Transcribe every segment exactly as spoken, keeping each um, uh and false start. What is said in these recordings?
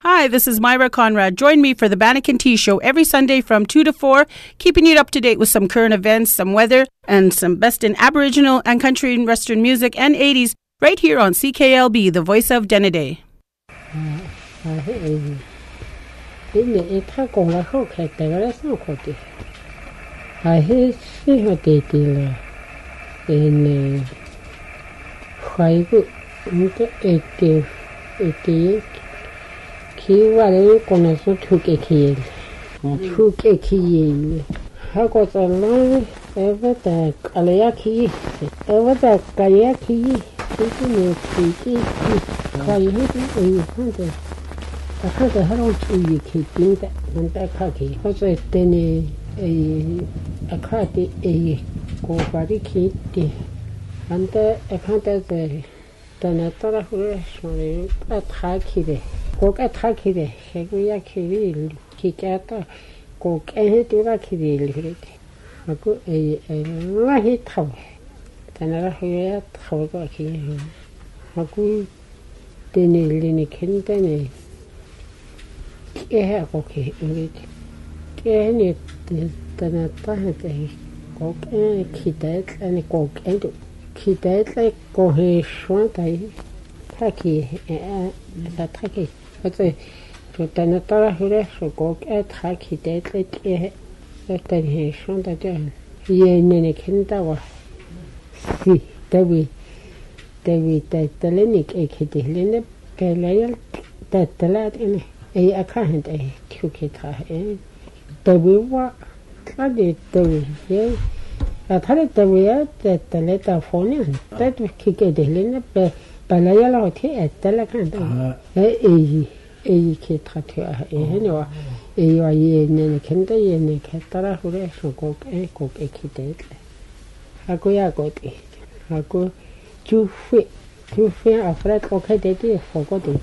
Hi, this is Myra Conrad. Join me for the Bannakin Tea Show every Sunday from two to four, keeping you up to date with some current events, some weather, and some best in Aboriginal and country and Western music and eighties right here on C K L B, the voice of Denaday. Kiwale kona so tuke kiel. Tuke kiel. Hako tsala eva ta kalayaki. Eva ta kalayaki. Tiki ne tiki. Kai hiti e hante. Ta hante haro tuye ki tinta. Nanta kaki. Hoso tene e akati e ko bariki te. Hante akanta te tana tara hure shore atakire. Koka takire, seguia kiril, kikata, koka hetura kiril. Aku eh eh lahi tahu, tanah huya tahu tu aki. Aku teni lini kente ni, eh aku ki ulit, eh ni tanah tahu tu, koka kitat, ani koka itu, kitat le kohe shuan tai, taki eh la taki. Ote tana tara hure so kok et haki detlet e etan he shonda dan ye nene kenda wa si dewi dewi tetelenik e kedelene kelayal tetelat ene e akahent e tukita e dewi wa tadi dewi ye atare dewi e teteleta fonian tet kikedelene be Balayala hote etala kanda e e e ke tratua e heno e yo ye ne kenda ye ne ketara hure so kok e kok e kitet ako ya koti ako chufi chufi afrat kok de de foko de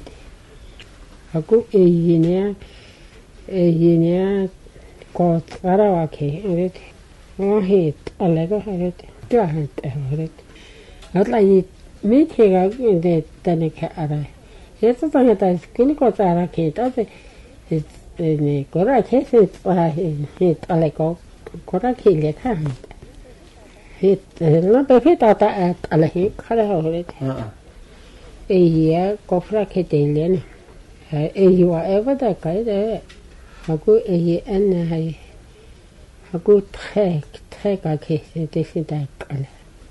ako e yene e yene ko tsara wa ke ret o het alega het ja het het atla yi Mitiga de Tanaka Ara. Yes, I thought I was clinical Arake. Ne Gora cases or hit Aleko Goraki let hand. Hit not a fit out at Alahi, color a year, Gofra Catalian. A you are ever the guide. A good a year and a good track, track a case, this is that color.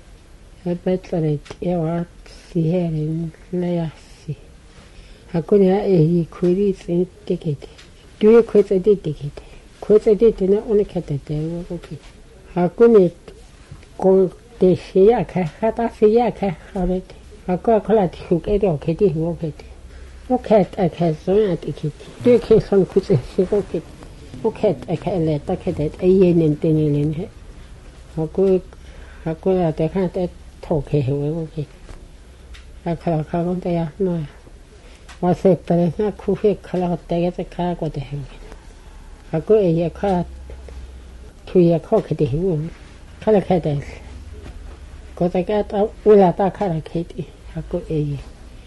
Betlare ewa siherin layasi. Hakunya e kuri sin ticket. Do you quit a ticket? Quit a date in only cat okay. Hakuni go de shiaka, hata siaka, have it. Haka colat hook it or kitty walk it. Okay, I can so at ticket. Do you kiss on quit a shit? Okay, I can let the cat a yen in Denilin. Haku Hakuna they can't. Okay, okay. I call Cargon there. No, what's it? But it's not cool. Color there the car got the hell. I go a year car to your cockety room. Color cadets. Got I got out without that color kitty. I go a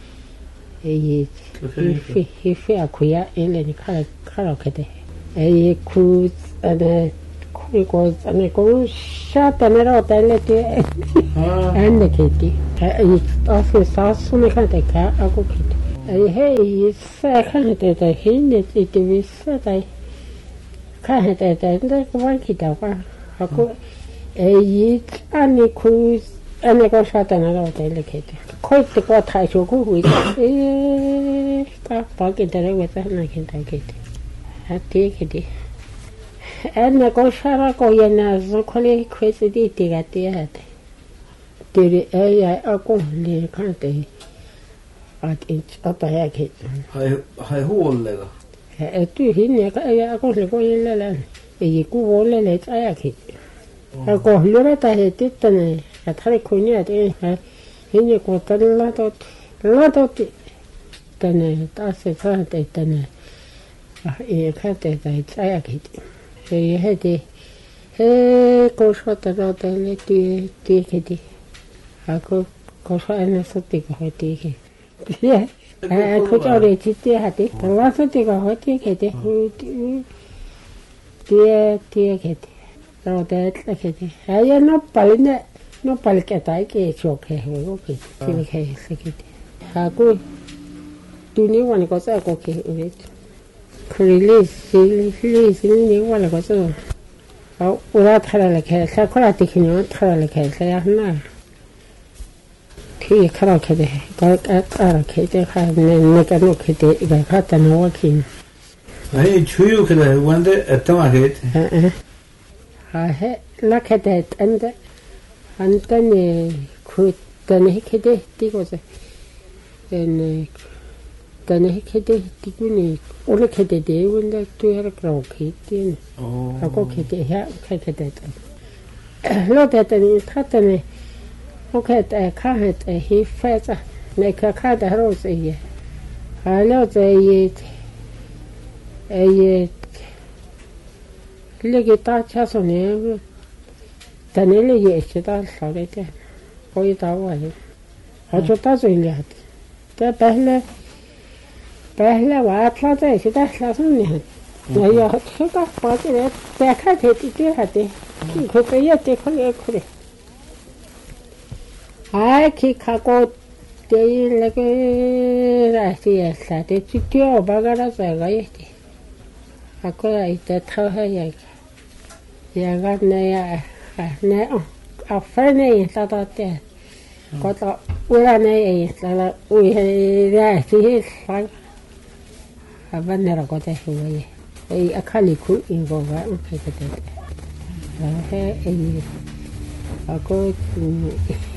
a he fear queer in any color color caddy. A cruise and a Because and I go shut and out and let it and the kitty. It's office also make a car. I go kitty. I hey, it's a candidate. I hint it is said I can't at like one kid. I go a yeet and a cruise and I go shut and out and the kitty. Quite the what I should go with eh, stop talking there with and I can take it. I take it. And I go shara go yana zokoli crazy dig at the head. Did it a go near country at each upper hacket. I hold leather. A two hin a go to go in the land. A go all let I kit. I go look at it and at Harikonia at a in a quarter lot of lot of it. Then that's a country then a country that I kit. You had a hey, go shot the road and let you take it. I go go for an aesthetic. Yeah. I could already had it. The last thing I had to get it. Dear, dear, get it. No, that like it. I am not palin, no palket. I get okay. Okay. Okay. Okay. I go. Do you want to go to okay with it? Release, release, release. You want to go to. Oh, without her like a psychotic, you know, her like a say, I'm not. He can't get it. Got at our kid, have make a look at it. I got an working. I chew could I wonder at the market. I had look at that and and then could then he could it was and then he could it when all look at the day when the two are croquet in. Oh, I go get it here, take it. Look at the pattern. Okay, I can't he fed make a card a rose a year. I know they eat a legita chasson. The nearly yes, it all solid. Go it away. I just as a yet. The Behla Behla, what lot is it? That's not only. Now you have to go for it. They can't hit it. Had it. You could be yet take a I kick a goat day like a yes, I did to your bagaras. I like it. I could eat that how I got near a funny that there. Got up with an A, we had his like a vanilla got away. A cali cook in go and take it. I had a I go to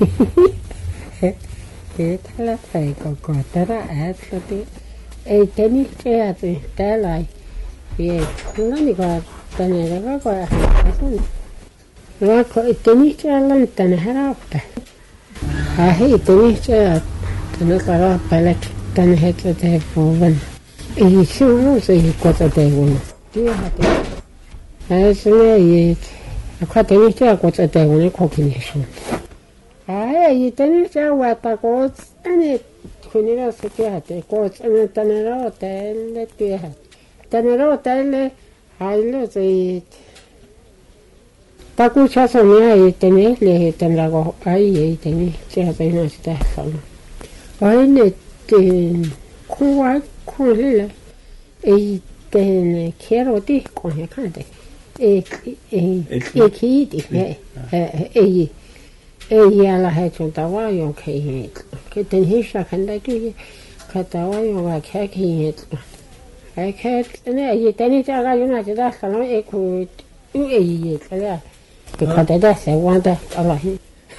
it. Let's say, go got that. I had a tennis chair to tell I. Yes, none got the never got a son. What a tennis chair lent and head after. I hate tennis chair to look up by like ten heads a day for one. He sure knows he got a day one. Do you have it? As it. I caught any chair got a day when a cooking nation. I eat any chair what I got and it couldn't have security. Got and then a lot and let me have. Then a lot and I lose it. Pacuchas on me, eat any late and I go, I ate any chair by not that. I need the cool, cool, a then care dick on your candy. A kid, a a yellow head on the wire, okay. Get in his shack and I do cut the wire like hacking it. I can't, and I eat anything I united that I could do a year. Because that's I want that a lot.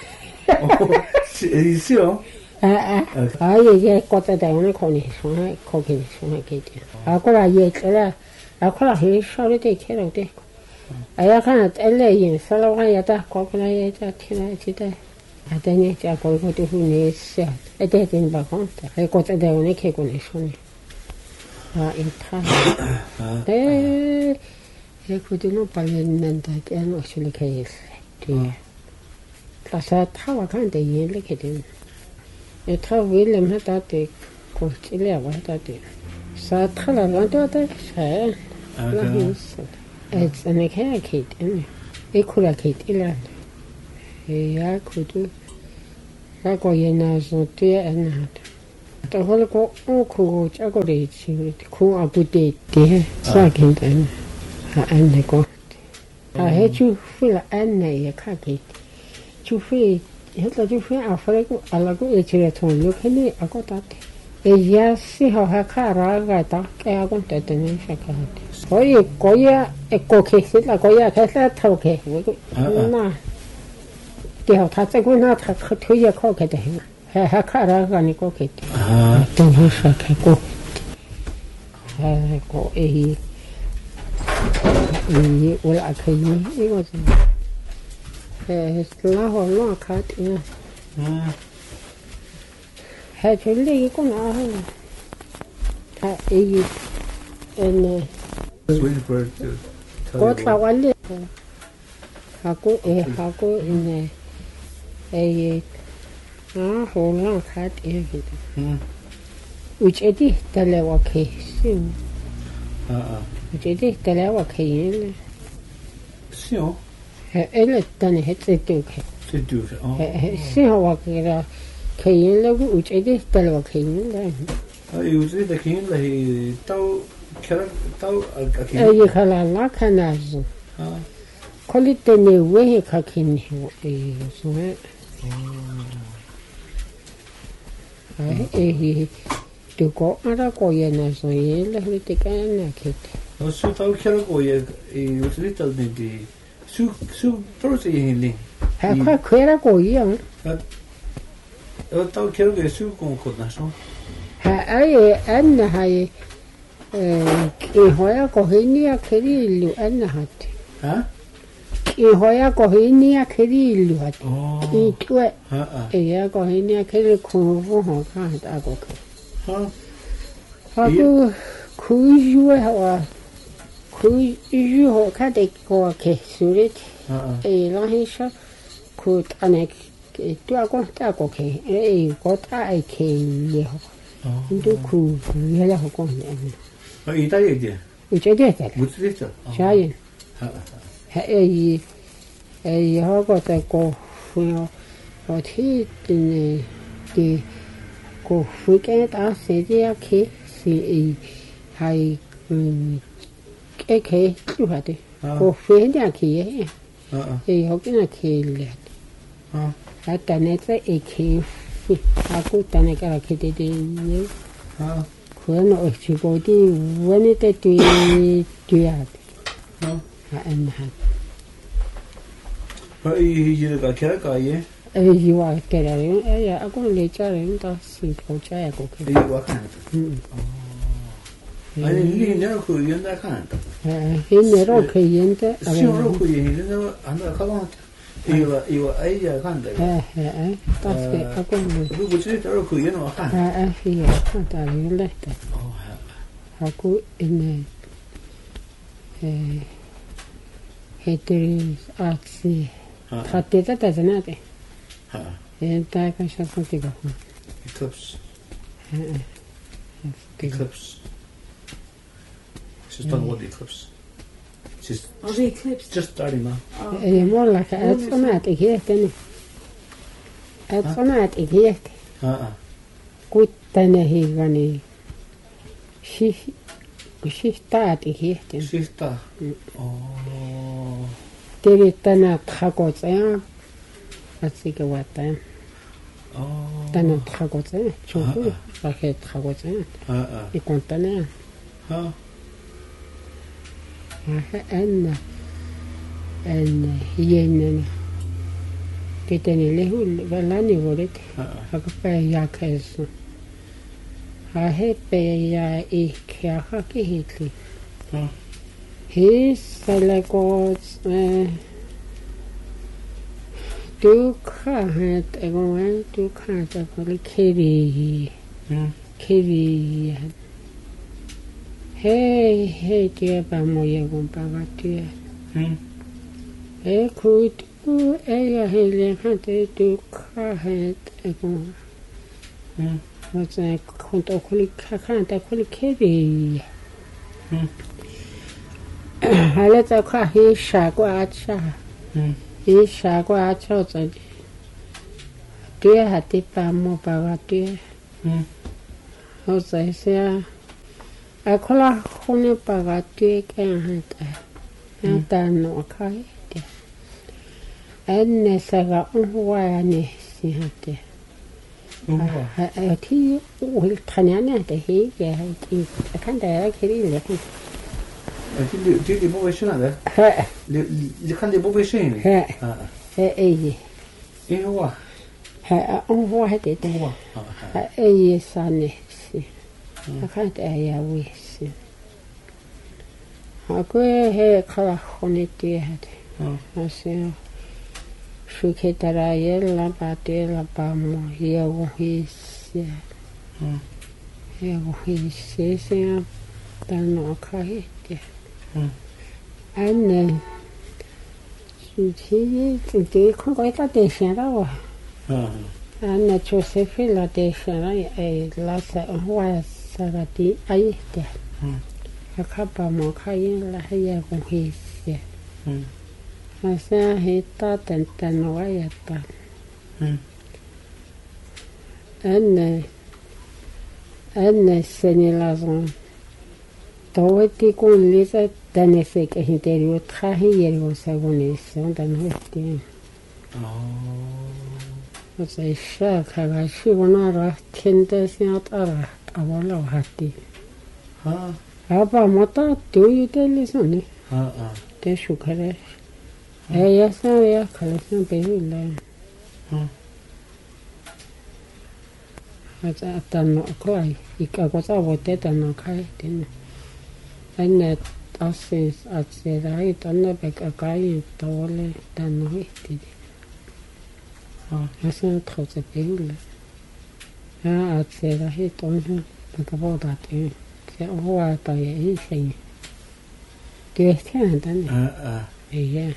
You see, I got the only cornish when I cooking when I get it. I got a yet, I call a hill, shall take care of it. I can't allay in Salaway at that coconut at Tinita. I then it I go to who needs a dead in Baconta. I got a day on a cake on his one. Ah, in time. They could not balloon and that and actually case. Plus, how I can't look at him. It how William had that take coach eleven that day. So tell her what that is. It's an a kid, and a cool kid, Ilan. I could do. I go in as no dear and not. The whole go, oh, coach, I go to it, cool a good day, dear, second, and I go. I hate you feel and a khaki. To free, you let you feel a frag, a lago, a chiraton, you can I got that. A yes, see how her car got up, I want that the name shaka. Oye, Goya, a cocky, la Goya, Castle, Toke. No. They have touched a good not have two year cock at him. Her car on a cocket. Ah, don't you shall go. I go a. Well, I can. It was a long cut. Had you leave on our. I eat and. Swinburne to Got la one. Hago a hago in a a ah, hold on, cat everything. وجدي تلاوة كيسيو اه وجدي تلاوة كيين سيو إلا التاني هتسدوك تدوك اه سيو وكذا كيين لو وجدي تلاوة كيين لا يوزي دكين له تو كلام تو أكيد أي خلال كان عزو اه كل التاني وين كاكين هو إيه سواء إيه تقول أنا قوي ناس ويلا هو تكان أكيد وسو تو كلام قوي يوزي تلبيدي سو سو بروسي هني هكذا كيرا قوي أم تو كلام قوي سو كون كنا شو هاي أن هاي إيه كهينيا كريلو أن هات ها إيه كهينيا كريلو هات اه إيه تو ها إيه كهينيا كريلو كونفو هو كان أقولك ها هاكو كويجوا هوا كويجوا هو كده هو كسورت ها إيه لا هيشة كوت أنا تو أقول تأقول كه إيه كوت أي كيه 근데 그 여자하고 거는 어 이따이지 어쩌겠다. 무슨이죠 자연. 이 이 하고 되고 그 어떻게 되네. 그 후게 다 세지야키 시 하이 음 깨게 주하대. 그 후에냐키 어어 이 여기나 키래. 어 아따네서 이키 aku tanya kalau kita di ni, kuan orang di wanita tu dia, enak. 어 이게 그 결과에 Eh, jiwa kerana, eh, aku leceh ni dah simpulkan aku. 이거 칸. 아니 이게 내가 그 연다 칸. Eh, ini rok yang tu. 시험으로 그 얘기는 안다 가방. 이거 이거 아이야 간다. Eh, eh, tapi aku ni. 누구 집에 따로 그 얘는 와 칸. Eh, eh, iya, tak boleh. 어. Aku ini, eh, heteris aksi. Hati tak ada nanti. 하. Entah kan siapa tiga. Eclipse. Eh, Eclipse. She's done what eclipse? She's Oh, the eclipse. just starting now. eh, måla kan ett sånt ikieten. Ett sånt ikiet. 아, Kuttane higani. Si, si taat ikieten. 시스타. 어. Tiritana thakotsaya. Asike watan. 어. Tana thakotsaya. Chuku. Sahe thakotsaya. 아, 아. Ikontane. 아. En en hienen. Kiteni lehul velani volit. 아. Hakpe yakes. Ha hepe ya ikya hakihitli. 어. His selekos eh du kahet egon du kahet ekol kiri 응. kiri hey hey dia ba moye gon ba dia 응. e kut u e ya hele hate du kahet egon 응. what's a konto koli kakanta koli kiri 응. hala ta kha hi sha kwa cha 응. hi sha kwa cha cha dia hati pa mo ba dia 응. ho sai sia a kola khone pa ga dia ke hata hata no kai dia enne sa ga wa ne si hata 우와. a thi u thanya ne de hi ge ti kan da ke ri le 아, 근데 뒤에 뭐가 신나네. he 이제 칸데 뭐가 신이네. he 아. he e 이거 와. he a on wa he de 우와. 아. a e sa ne si a kan da ya wi si a ko he khala khone ti hate 어. a se shuke tara ye la pa te la pa mo ye wo hi si 응. ye wo hi si se ta no ka he ti 응. an ne chi chi ti ko ko ta de sha da wa 어. Anna Josefilla de Sharai a lasa wa sarati aite. A capa mokain la hia con his. Asa hita tentanoyata. Anne Anne senilazon. Tawati con lisa danesek interior trahi o sagonisson dan hostin. Oh. Say shark have she wonara tendes not ara awala hati. Ha. Aba mata do you tell listen? Ha ah. Te shukare. Eh yes ya collection behilla. Ha. Ata tan kai ikagosa boteta no kai tin. Anne asis at serai tanna beka kai tole tan no hiti. Ah, asan trotse behilla. Ja at serai ton beka bodat. Se hoa ta ye sei. Tiedätkö tänne? Ah, ah. Ei jää.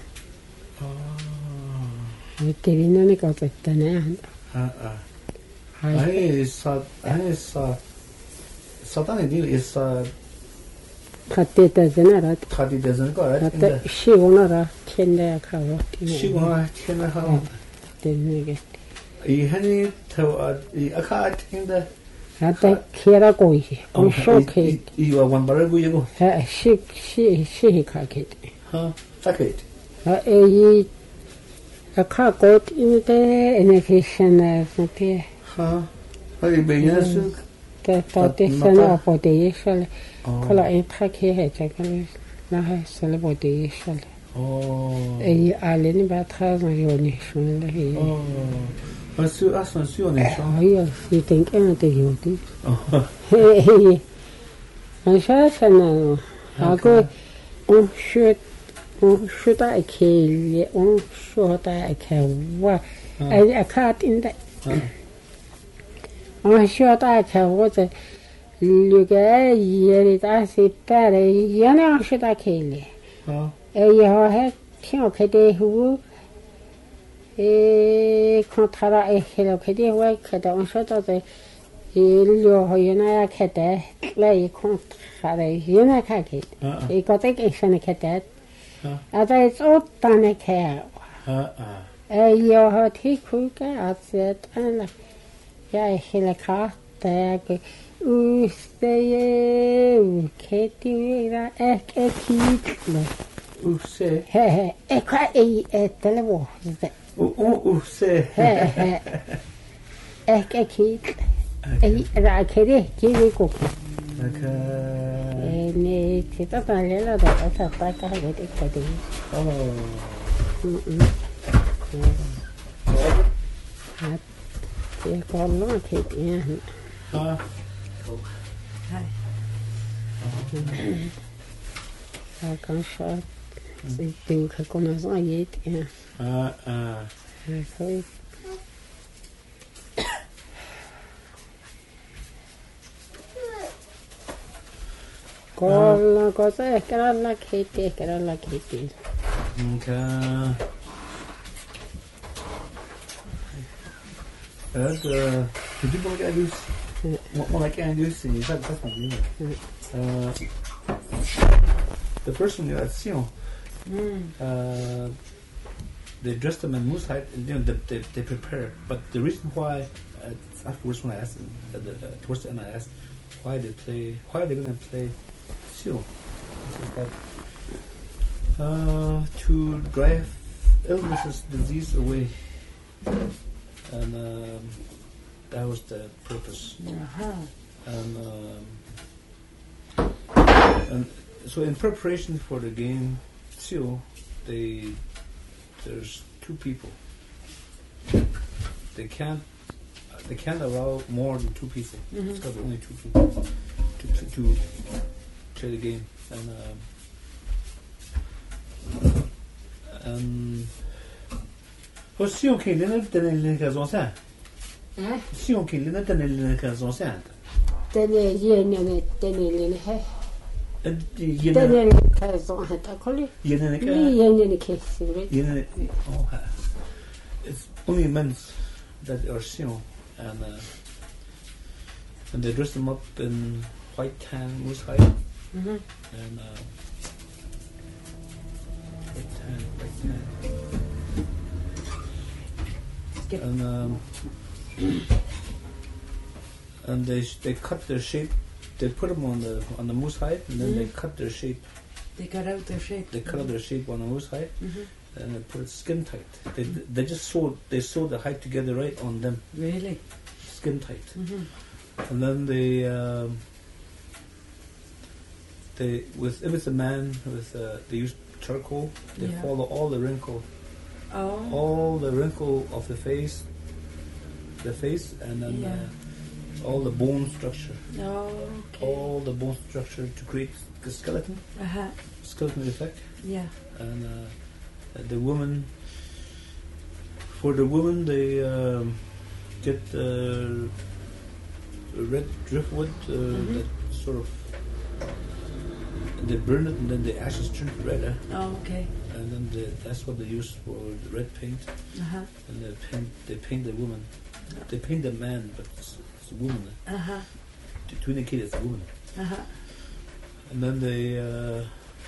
Oh. Nyt telinä ne katsetta nähdä. Ah, ah. Ai, sa, ai, sa, satani dil is sa. Katita zenara. Katita zenara. Kata shivonara kende kawa. Shivonara kende kawa. Tenege. I hani tawa i akat kende. Hata kera koi. On shoke. I wa wan baragu yego. Ha shi shi shi kaket. Ha, saket. Ha e aka got in the inefficient fute. Ha. Hai beyasu. Ta ta te sana pode shal. Kala e trake he chakale. Na ha sala pode shal. Oh. E ale ni ba traz na yoni shon he. Oh. Asu ascensione shon. Io si think ante yoti. Oh. He he. Ancha sana. Ago un shit un shuta akeli un shuta akawa. Ai akat in the. Un shuta akawa the luga yeri ta sipare yana shuta akeli. Oh. E yo he tio kede hu e kontra e helo kede wa kada un shuta the il yo yana kede lei kontra yana kake. E kotek e shana kede. Ada is ottane kär. Ja. Eh jag har tikuka att se alla. Jag är hela karta. Uste ketira ek ekitlo. Usse. He he. Eka i etele wo. U usse. He he. Ek ekit. Ei ra kere kiri ko. Aka ne kita talela da asa pata ha de kade. Oh. Mm. Ha. Ke kollo ke ya. Ha. Hai. Ha kan sha. Se tu ka konazo yet ya. Ah ah. Ha so. Kolla cosa è che la Kitty, che la Kitty. Okay. That's uh, did you want to do? What I can do is that that's not me. Uh, the person that's you know, uh, they dressed them in moose hide, and you know they they, they prepare. But the reason why uh, afterwards when I asked them, uh, the, uh, towards the end I asked why they play, why are they going to play. Uh, to drive illnesses, disease away, and um, that was the purpose. Uh-huh. And, um, and so, in preparation for the game, still, they there's two people. They can't they can't allow more than two people. Mm-hmm. It's got only two people to to. to play the game, and um, um, si on kill in it, then in the Kazan. Si on kill in it, then in the Kazan. Then a year in it, then in it. Then in the Kazan had a collie. Yen in the case, oh, it's only men's that are Sion, and uh, and they dress them up in white tan moose hide, Mm-hmm. and uh, white tan, white tan, and um, and they they cut their shape. They put them on the on the moose hide, and then Mm-hmm. they cut their shape. They cut out their shape. They cut out their shape on the moose hide, Mm-hmm. and they put it skin tight. They they just sewed they sewed the hide together right on them, Really? skin tight. Mm-hmm. And then they um, they with if it's a man with uh, they use charcoal. They Yeah. follow all the wrinkle, Oh. all the wrinkle of the face, the face, and then Yeah. uh, all the bone structure, Okay. all the bone structure to create the skeleton, Uh-huh. skeleton effect. Yeah. And uh, the woman, for the woman, they um, get uh, red driftwood uh, Mhm. that sort of. They burn it and then the ashes turn red, eh? Oh, okay. And then the, that's what they use for the red paint. Uh-huh. And they paint, they paint the woman. They paint the man, but it's, it's a woman. eh? Uh-huh. To, to indicate it's a woman. Uh-huh. And then they uh,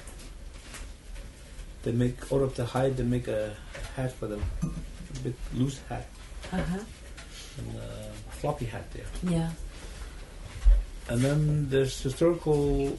they make out of the hide. They make a hat for them, a bit loose hat, Uh-huh. and uh, a floppy hat there. Yeah. And then there's historical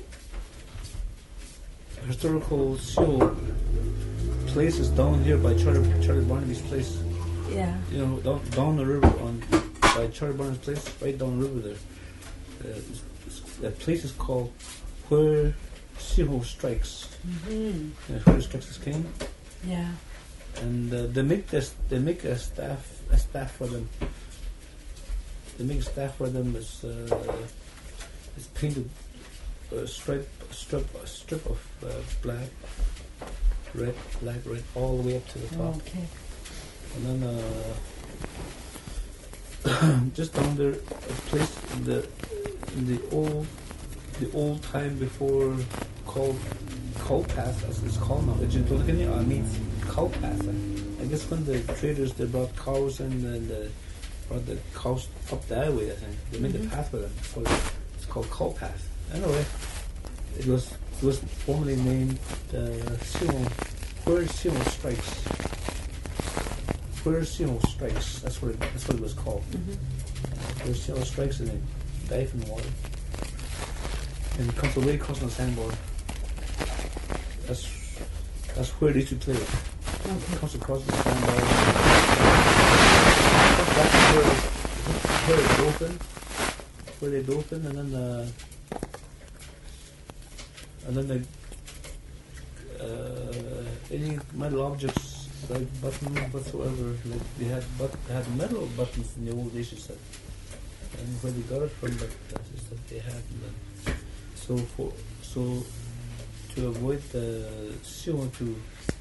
historical seal places down here by Charlie, Charlie Barnaby's place. Yeah. You know, down, down the river on by Charlie Barnaby's place, right down the river there. Uh, it's, it's, that place is called Where Seal Strikes. Mm-hmm. Uh, where Strikes His King. Yeah. And uh, they make this. They make a staff. A staff for them. They make a staff for them. It's uh, it's painted a stripe, a strip, a strip of uh, black, red, black, red, all the way up to the top. Okay. And then uh, just down there, a place in the in the old the old time before called cow path, as it's called now. It's in I mean cow path. I guess when the traders they brought cows in and uh, brought the cows up that way, I think they made Mhm. a path for them. It's called, it's called cow path. Anyway, it was it was formerly named uh, Simon, Where Simon Strikes. Where Simon Strikes. That's what it, that's what it was called. Mm-hmm. Where Simon Strikes, and they dive in the water. And it comes away across on the sandboard. That's that's where they used to play it. Okay. It comes across the sandboard. That's where where they dolphin, where they dolphin, and then uh, and then the uh, any metal objects like buttons whatsoever. Like they had but they had metal buttons in the old days, you said. And where they got it from, but that's just that they had. And then, so for so to avoid the seal to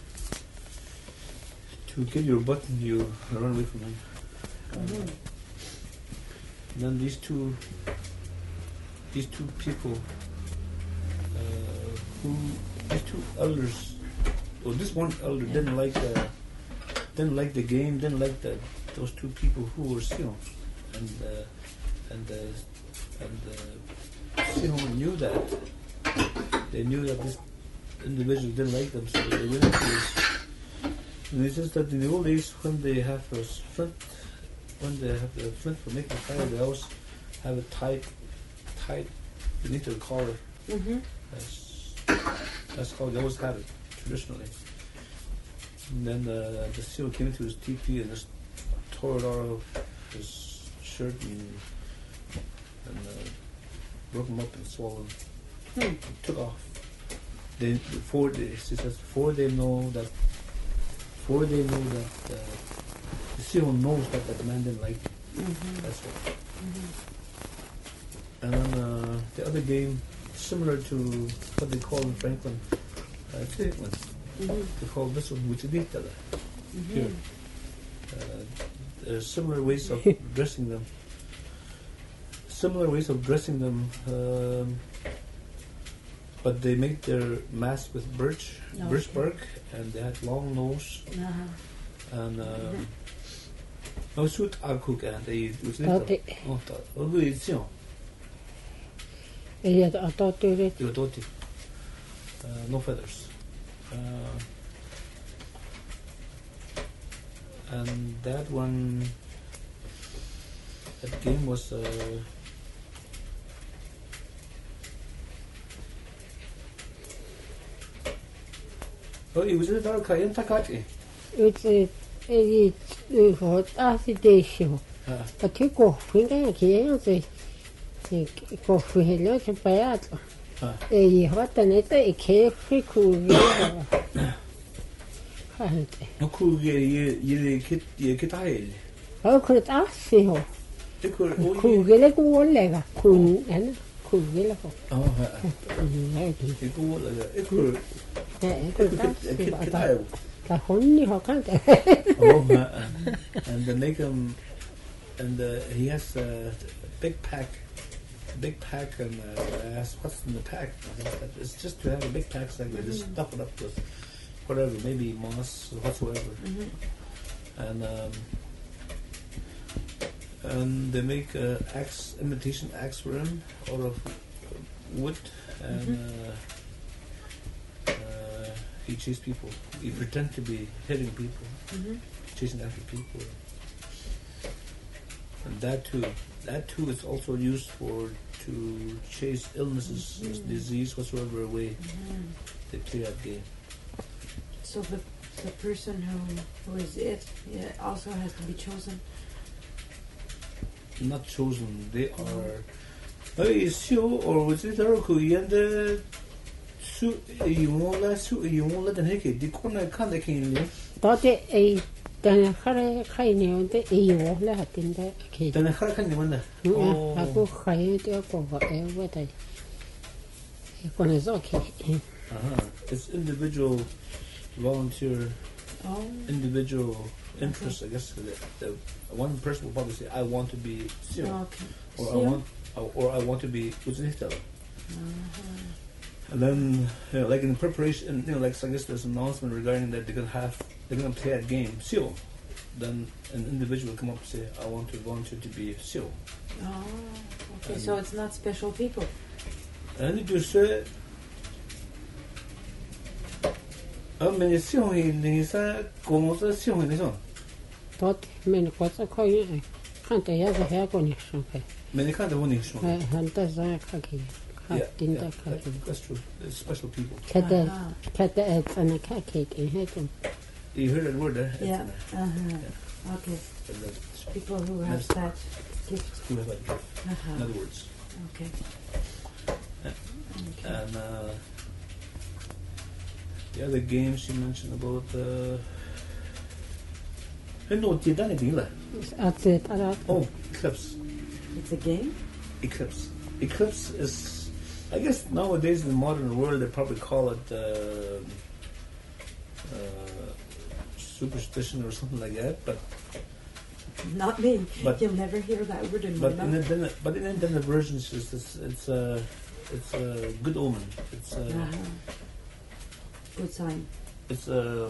to get your button, you run away from him. Mhm. And then these two these two people uh, who these two elders, well, this one elder Yeah. didn't like the didn't like the game, didn't like the those two people who were Sion, and uh, and uh, and uh, Sion knew that. They knew that this individual didn't like them, so they went into this. And it's just that in the old days, when they have those flint, when they have the flint for making fire, they always have it tied, tied beneath their collar. Mm-hmm. That's that's how they always had it traditionally. And then uh, the seal came into his teepee and just tore it out of his shirt and and uh, broke him up and swallowed. Hmm. Took off. They before they he says before they know that before they know that uh, the seal knows that that man didn't like him. Mm-hmm. That's what. Mm-hmm. And then uh, the other game, similar to what they call in Franklin, uh, treatment. Mm-hmm. They call this one Wichiditala. Mm-hmm. Here. Uh, there's similar ways of dressing them. Similar ways of dressing them, um, but they make their mask with birch, Okay. birch bark, and they had long nose, Uh-huh. and um, Mhm. No suit I cook and they was Taught little. it. Oh, that. Oh, we see. Yeah, I thought it. You taught it. Uh, no feathers. Uh, and that one, that game was. Uh, oh, it was a dark Kayan Takati. It's a it's what accidation. Uh, But you go finger here, the go for hello to bad. uh, A what an it a carefree cool. no cool, you you kid, you kid high. How could I see her? They could, oh, Cool, yeah. like one leg, cool, and cool, like Oh, uh, maybe. it could, like, it could, Yeah, it could, it could, it could, The honey, how can't I? oh, uh, and they make him, and uh, he has a big pack, big pack, and uh, I asked, what's in the pack? I said, it's just to have a big pack, so I can just stuff it up with whatever, maybe moss or whatsoever. And um, and they make uh, axe, imitation axe for him out of wood, and uh, uh, he chase people. He pretend to be hitting people, chasing after people. And that too, that too is also used for to chase illnesses, disease, whatsoever away. They play that game. So the the person who who is it yeah, also has to be chosen. Not chosen. They are. Hey, Sue, or was it Roku? And the Sue, you won't let Sue, you won't let them hit it. The corner can't take in. Thought it a then a kind of the E O let in the kid. Then I can't even. I go high to go what I. When it's okay. Uh-huh. It's individual volunteer, Oh. individual interest, I guess. The, the, one person will probably say, I want to be Sue, Okay. or I Sue? want, or I want to be Uznihtel. And then, you know, like in preparation, you know, like so I guess there's an announcement regarding that they're gonna have, they're gonna play that game, Sue. Then an individual will come up and say, I want to volunteer to be Sue. Oh. Okay. And- So it's not special people. And then you say, oh, men Sue, he said, como se Sue, he said, Thought men was a coin. Can't I have a hair connection? men you can't have one issue. I hunters are cocky. Yeah, Cat in yeah, the that, cocky. that's true. It's special people. Cat the Uh-huh. cat the eggs and a cat cake in heaven. You heard that word there? Yeah. It's, Uh-huh. Okay. uh, that's- People who have Yes. that gift. who have that gift. In Uh-huh. other words. Okay. Yeah. Okay. And uh, the other games she mentioned about. Uh, hey, no, did anything like? That's it. I Oh, Eclipse. It's a game. Eclipse. Eclipse is, I guess nowadays in the modern world they probably call it uh, uh, superstition or something like that. But Not me. But- You'll never hear that word in my but in mouth. the, but in the versions it's it's it's a it's a good omen. It's a Uh-huh. Good sign. it's a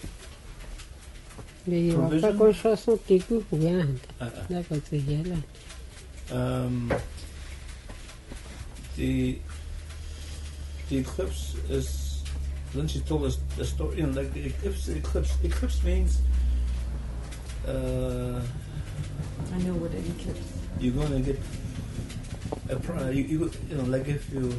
the Provision? conscious take you behind. uh, That was the yellow. um, the the eclipse is. Then she told us the story. You know, like the eclipse. Eclipse. Eclipse means. Uh, I know what an eclipse. you're going to get a pri- you, you, you know like if you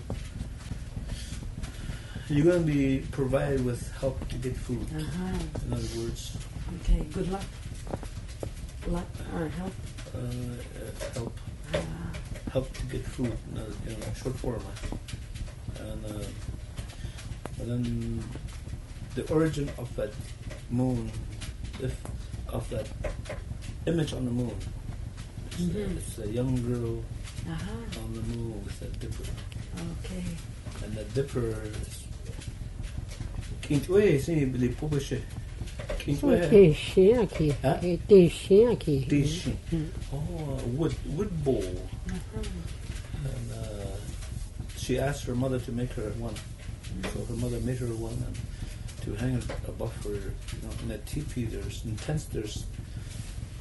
you're going to be provided with help to get food. Uh-huh. In other words, Okay. Good luck. Luck or help. uh, uh, help Uh, help to get food. In other, you know, short form. uh, And uh, and then the origin of that moon, if of that image on the moon. It's, Mhm. uh, it's a young girl uh-huh. on the moon with a dipper. Okay. And the dipper is. Quinto sim, ele published. Quinto é Deixei aqui. Hã? Deixei aqui. dish. Oh, wood wood bowl. Uh-huh. And uh, she asked her mother to make her one. So her mother made her one and to hang it above her, you know, in a teepee. There's intense. There's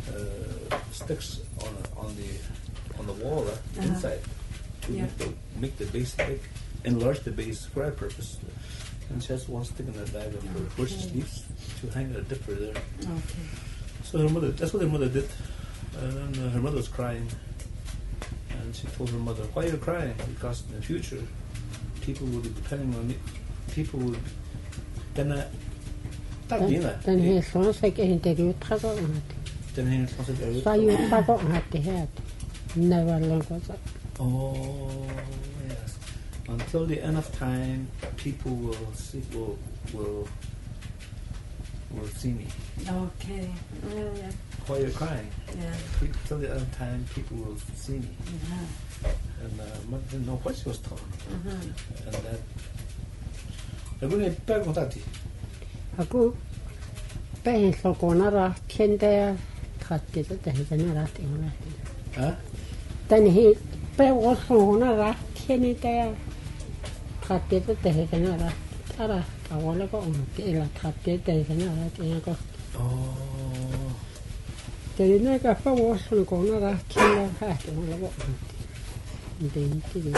uh, sticks on on the on the wall uh, Uh-huh. inside to Yeah. make the make the base big, enlarge the base for that purpose. And she has one stick in the bag of her where she Okay. sleeps to hang a dipper there. Okay. So her mother, that's what her mother did. And then uh, her mother was crying. And she told her mother, why are you crying? Because in the future, people will be depending on me. People will be... Then, uh, tak dina. Den här svansäck är inte uttaget om det. Den här svansäck är Så ju uttaget om det här. Never long ago. Oh, yes. Until the end of time, people will see, will, will, will see me. Okay. Yeah, yeah. Why are you crying? Yeah. Until the end of time, people will see me. Uh-huh. And uh, mother didn't know what she was talking about. Uh-huh. And that... Jag går ner i bergkontakt. Aku päin sokonara kende tratti tätä hitänä rahti on lähti. Ja? Tän hi päin sokonara kende tatti tätä hitänä rahti. Ara tavalla ko on teillä tatti tätä hitänä rahti ja ko. Oh. Teli näkä päin sokonara kende rahti on ko. Niin niin.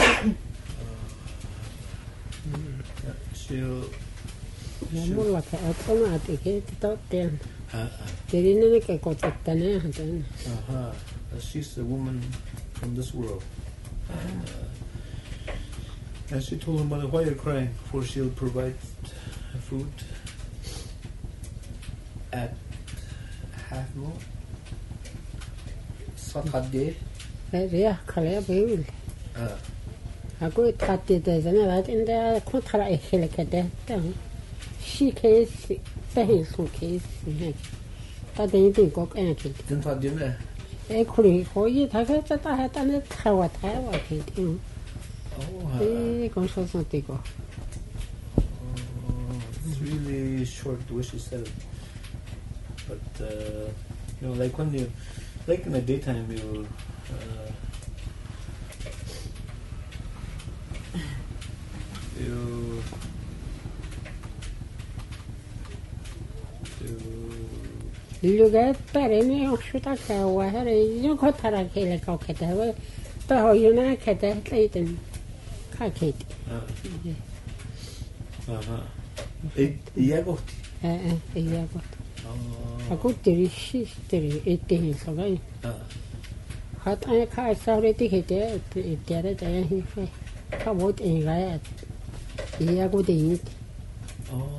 Yeah, she'll... Ja she'll mulla ka otona teki toteen. uh, uh, Teli näkä ko tättänä tän. uh-huh. Uh, she's a woman from this world. And, uh, and she told her mother, why you're crying? For she'll provide food at half moon. Saturday. Ja kale beul. Uh, Aku tratti tätä näitä inda kontra ehkelekede. She case päin sun case. Tätä ei kok enkin. didn't thought dinner. Ei kuri hoi tätä tätä hätä ne tawa tawa kitin. Oh, uh, Ei kon so so tiko. oh, it's really short the way she said it. But uh, you know, like when you, like in the daytime, you, uh, you, you, Lugar perene on shuta kawa here yo kotara kele kokete. Ta hoyuna kete kleiten. Ka kete. uh, uh-huh. It, jag gått. Eh eh ja godt. Oh, Aku tiri sisteri ette so gai. uh, Hat ay ka saure tikete tere ta hi fe. Ka bot en gai. Ja gut in. oh.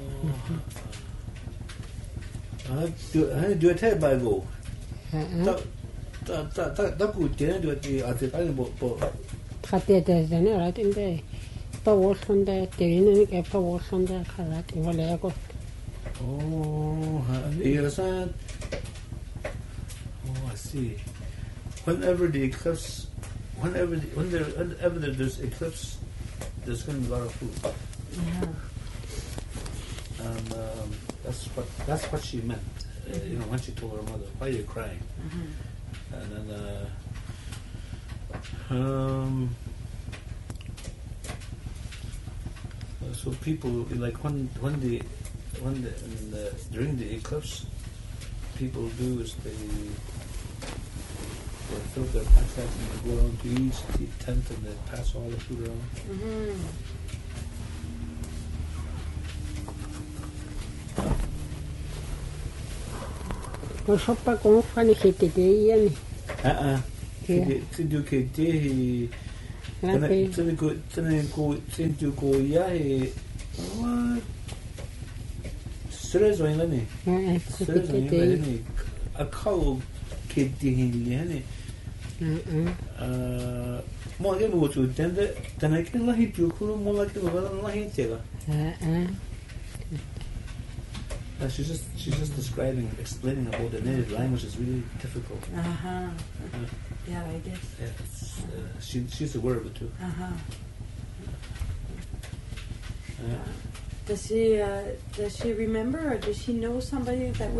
Uh, du, han du tar bara gå. Eh Da, da, da, da, da går det du att det att det är på på. Hatte det den rat in det. Pa worsonde tiri ke pa worsonde karat wala ko. Oh, yes, uh, oh, I see. Whenever the eclipse, whenever the, when there, whenever there's eclipse, there's going to be a lot of food, Yeah. and um, that's what that's what she meant. Uh, you know, when she told her mother, "Why are you crying?" Uh-huh. And then, uh, um, uh, so people like when when the when the, in the during the eclipse, people do is they they fill their backpacks and they go around to each t- tent and they pass all the food around. Mm-hmm. Ko soppa ko fani hite de yani. Uh uh. Yeah. To do ke te he. Lapi. To go to go to go ya he. What? Stress on ni. Eh eh Stress on hite de. ni. A cow ke te he ni. Eh eh. Uh, mo ke mo tu tende tena ke la hi tu ku mo la ke mo la hi te ga. Eh eh. Uh, she's just she's just describing, explaining about the native language is really difficult. Uh-huh. Uh, Yeah, I guess. yeah, it's, uh, she she's aware of it too. Uh-huh. Uh, Does she uh, does she remember, or does she know somebody that